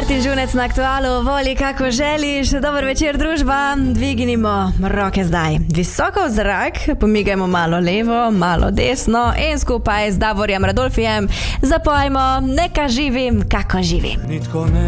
Martin Žunec na Aktualu, voli kako želiš. Dober večer, družba. Dvignimo roke zdaj visoko v zrak, pomigajmo malo levo, malo desno in skupaj z Davorjem Radolfijem zapojmo Neka živim, kako živim.